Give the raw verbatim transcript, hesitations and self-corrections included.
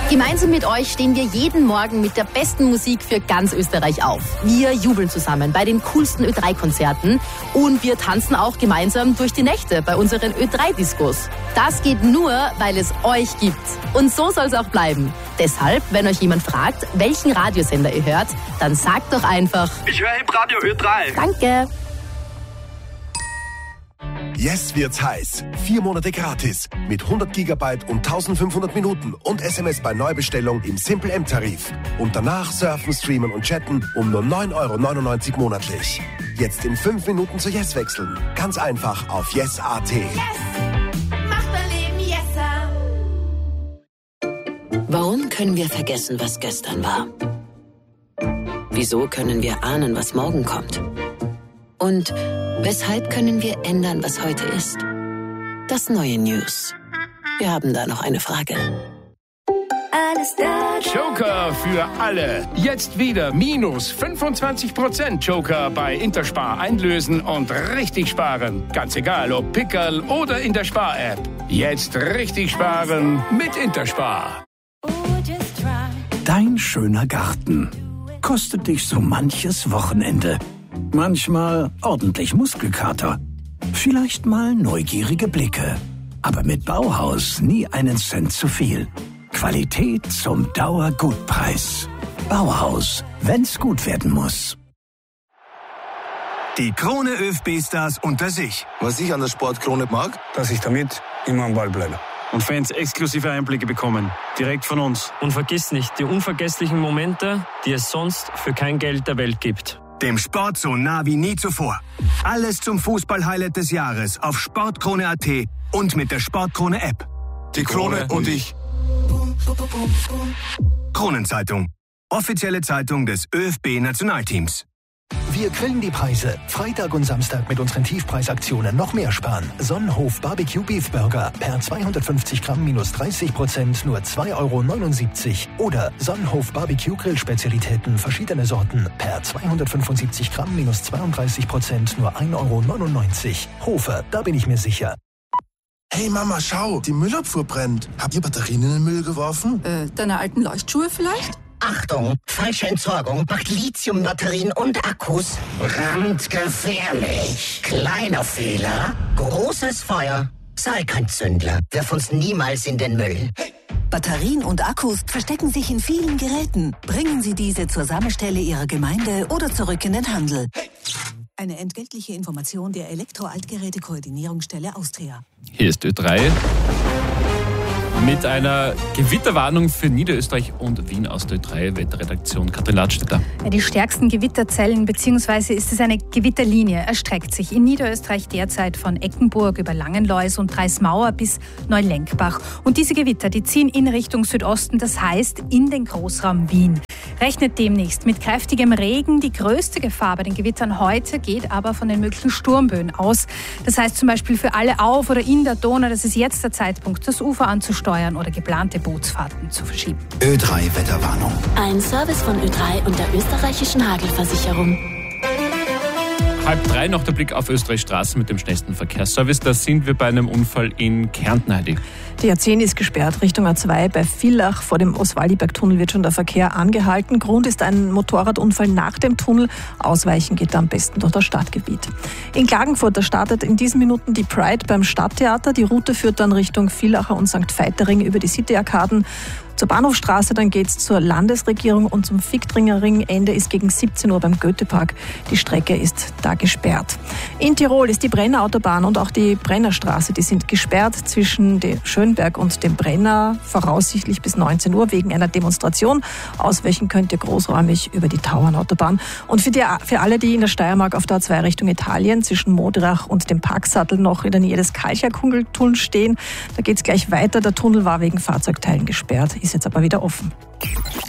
Gemeinsam mit euch stehen wir jeden Morgen mit der besten Musik für ganz Österreich auf. Wir jubeln zusammen bei den coolsten Ö drei Konzerten und wir tanzen auch gemeinsam durch die Nächte bei unseren Ö drei Diskos. Das geht nur, weil es euch gibt. Und so soll es auch bleiben. Deshalb, wenn euch jemand fragt, welchen Radiosender ihr hört, dann sagt doch einfach: Ich höre im Radio Ö drei. Danke. Yes wird's heiß. Vier Monate gratis. Mit hundert Gigabyte und eintausendfünfhundert Minuten und S M S bei Neubestellung im Simple M-Tarif. Und danach surfen, streamen und chatten um nur neun Euro neunundneunzig monatlich. Jetzt in fünf Minuten zu Yes wechseln. Ganz einfach auf yes punkt a t. Yes! Macht mein Leben yesser! Warum können wir vergessen, was gestern war? Wieso können wir ahnen, was morgen kommt? Und weshalb können wir ändern, was heute ist? Das neue News. Wir haben da noch eine Frage. Alles da. Joker für alle. Jetzt wieder minus fünfundzwanzig Prozent Joker bei Interspar einlösen und richtig sparen. Ganz egal, ob Pickerl oder in der Spar-App. Jetzt richtig sparen mit Interspar. Dein schöner Garten kostet dich so manches Wochenende. Manchmal ordentlich Muskelkater. Vielleicht mal neugierige Blicke. Aber mit Bauhaus nie einen Cent zu viel. Qualität zum Dauergutpreis. Bauhaus, wenn's gut werden muss. Die Krone ÖFB-Stars unter sich. Was ich an der Sportkrone mag, dass ich damit immer am Ball bleibe. Und Fans exklusive Einblicke bekommen. Direkt von uns. Und vergiss nicht, die unvergesslichen Momente, die es sonst für kein Geld der Welt gibt. Dem Sport so nah wie nie zuvor. Alles zum Fußball-Highlight des Jahres auf sportkrone punkt a t und mit der Sportkrone-App. Die Krone und ich. Kronenzeitung. Offizielle Zeitung des ÖFB-Nationalteams. Wir grillen die Preise. Freitag und Samstag mit unseren Tiefpreisaktionen noch mehr sparen. Sonnenhof Barbecue Beef Burger per zweihundertfünfzig Gramm minus dreißig Prozent nur zwei Euro neunundsiebzig. Oder Sonnenhof Barbecue Grillspezialitäten verschiedene Sorten per zweihundertfünfundsiebzig Gramm minus zweiunddreißig Prozent nur ein Euro neunundneunzig. Hofer, da bin ich mir sicher. Hey Mama, schau, die Müllabfuhr brennt. Habt ihr Batterien in den Müll geworfen? Äh, deine alten Leuchtschuhe vielleicht? Achtung, falsche Entsorgung macht Lithiumbatterien und Akkus brandgefährlich. Kleiner Fehler, großes Feuer. Sei kein Zündler, wirf uns niemals in den Müll. Hey. Batterien und Akkus verstecken sich in vielen Geräten. Bringen Sie diese zur Sammelstelle Ihrer Gemeinde oder zurück in den Handel. Hey. Eine entgeltliche Information der Elektro-Altgeräte-Koordinierungsstelle Austria. Hier ist Ö drei. Mit einer Gewitterwarnung für Niederösterreich und Wien aus der Ö drei Wetterredaktion. Katrin Ladstätter. Ja, die stärksten Gewitterzellen bzw. ist es eine Gewitterlinie, erstreckt sich in Niederösterreich derzeit von Eckenburg über Langenlois und Dreismauer bis Neulenkbach. Und diese Gewitter, die ziehen in Richtung Südosten, das heißt in den Großraum Wien. Rechnet demnächst mit kräftigem Regen. Die größte Gefahr bei den Gewittern heute geht aber von den möglichen Sturmböen aus. Das heißt zum Beispiel für alle auf oder in der Donau, das ist jetzt der Zeitpunkt, das Ufer anzusteuern oder geplante Bootsfahrten zu verschieben. Ö drei Wetterwarnung. Ein Service von Ö drei und der österreichischen Hagelversicherung. Halb drei noch der Blick auf Österreichs Straßen mit dem schnellsten Verkehrsservice. Da sind wir bei einem Unfall in Kärnten, Heidi. Die A zehn ist gesperrt Richtung A zwei. Bei Villach vor dem Oswaldiberg-Tunnel wird schon der Verkehr angehalten. Grund ist ein Motorradunfall nach dem Tunnel. Ausweichen geht am besten durch das Stadtgebiet. In Klagenfurt, da startet in diesen Minuten die Pride beim Stadttheater. Die Route führt dann Richtung Villacher und Sankt Veitering über die City-Arkaden. Zur Bahnhofstraße, dann geht's zur Landesregierung und zum Fichtringer Ring. Ende ist gegen siebzehn Uhr beim Goethepark. Die Strecke ist da gesperrt. In Tirol ist die Brenner Autobahn und auch die Brennerstraße, die sind gesperrt zwischen dem Schönberg und dem Brenner, voraussichtlich bis neunzehn Uhr wegen einer Demonstration. Ausweichen könnt ihr großräumig über die Tauernautobahn. Und für, die, für alle, die in der Steiermark auf der A zwei Richtung Italien zwischen Moderach und dem Parksattel noch in der Nähe des Kalcher-Tunnels stehen, da geht's gleich weiter. Der Tunnel war wegen Fahrzeugteilen gesperrt, ist jetzt aber wieder offen.